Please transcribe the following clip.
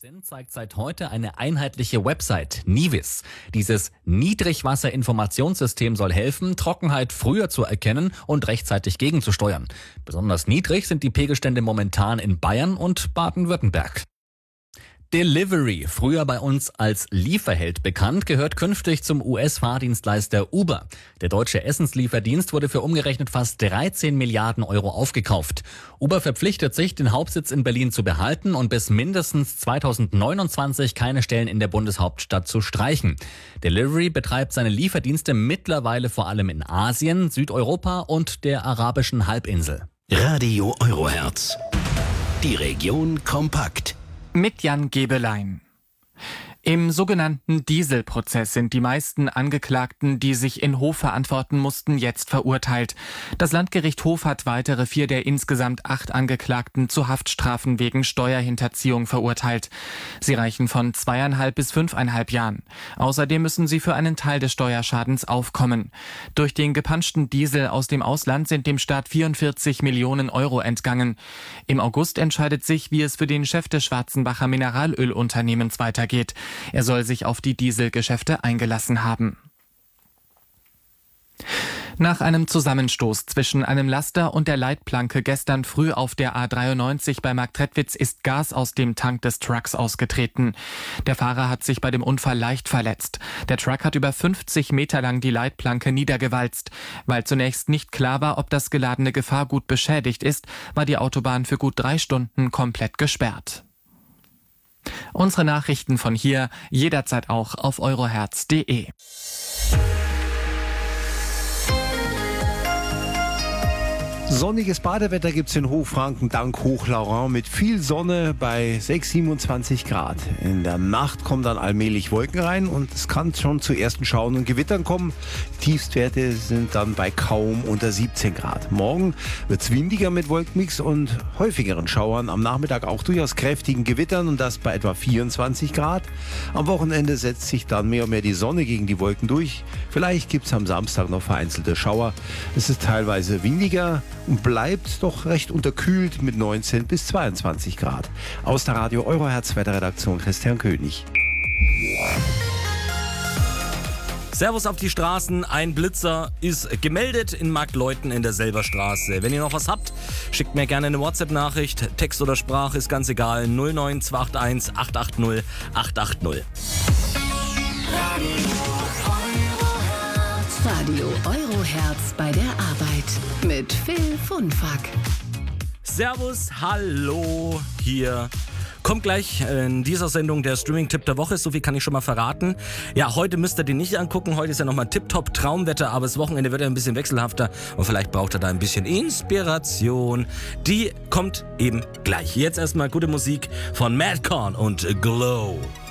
Zeigt seit heute eine einheitliche Website, Nivis. Dieses Niedrigwasserinformationssystem soll helfen, Trockenheit früher zu erkennen und rechtzeitig gegenzusteuern. Besonders niedrig sind die Pegelstände momentan in Bayern und Baden-Württemberg. Delivery, früher bei uns als Lieferheld bekannt, gehört künftig zum US-Fahrdienstleister Uber. Der deutsche Essenslieferdienst wurde für umgerechnet fast 13 Milliarden Euro aufgekauft. Uber verpflichtet sich, den Hauptsitz in Berlin zu behalten und bis mindestens 2029 keine Stellen in der Bundeshauptstadt zu streichen. Delivery betreibt seine Lieferdienste mittlerweile vor allem in Asien, Südeuropa und der arabischen Halbinsel. Radio Eurohertz. Die Region kompakt. Mit Jan Gebelein. Im sogenannten Dieselprozess sind die meisten Angeklagten, die sich in Hof verantworten mussten, jetzt verurteilt. Das Landgericht Hof hat weitere 4 der insgesamt 8 Angeklagten zu Haftstrafen wegen Steuerhinterziehung verurteilt. Sie reichen von 2,5 bis 5,5 Jahren. Außerdem müssen sie für einen Teil des Steuerschadens aufkommen. Durch den gepanschten Diesel aus dem Ausland sind dem Staat 44 Millionen Euro entgangen. Im August entscheidet sich, wie es für den Chef des Schwarzenbacher Mineralölunternehmens weitergeht. Er soll sich auf die Dieselgeschäfte eingelassen haben. Nach einem Zusammenstoß zwischen einem Laster und der Leitplanke gestern früh auf der A93 bei Marktredwitz ist Gas aus dem Tank des Trucks ausgetreten. Der Fahrer hat sich bei dem Unfall leicht verletzt. Der Truck hat über 50 Meter lang die Leitplanke niedergewalzt. Weil zunächst nicht klar war, ob das geladene Gefahrgut beschädigt ist, war die Autobahn für gut 3 Stunden komplett gesperrt. Unsere Nachrichten von hier jederzeit auch auf eurohertz.de. Sonniges Badewetter gibt's in Hochfranken dank Hochlaurin mit viel Sonne bei 27 Grad. In der Nacht kommen dann allmählich Wolken rein und es kann schon zu ersten Schauern und Gewittern kommen. Tiefstwerte sind dann bei kaum unter 17 Grad. Morgen wird's windiger mit Wolkenmix und häufigeren Schauern. Am Nachmittag auch durchaus kräftigen Gewittern und das bei etwa 24 Grad. Am Wochenende setzt sich dann mehr und mehr die Sonne gegen die Wolken durch. Vielleicht gibt's am Samstag noch vereinzelte Schauer. Es ist teilweise windiger und bleibt doch recht unterkühlt mit 19 bis 22 Grad. Aus der Radio Eurohertz Wetterredaktion Christian König. Servus auf die Straßen, ein Blitzer ist gemeldet in Marktleuten in der Selberstraße. Wenn ihr noch was habt, schickt mir gerne eine WhatsApp-Nachricht, Text oder Sprache, ist ganz egal, 09281 880 880. Radio Eurohertz bei der Arbeit mit Phil Funfack. Servus, hallo, hier kommt gleich in dieser Sendung der Streaming-Tipp der Woche, so viel kann ich schon mal verraten. Ja, heute müsst ihr den nicht angucken, heute ist ja nochmal tipptopp Traumwetter, aber das Wochenende wird ja ein bisschen wechselhafter und vielleicht braucht ihr da ein bisschen Inspiration. Die kommt eben gleich. Jetzt erstmal gute Musik von Madcon und Glow.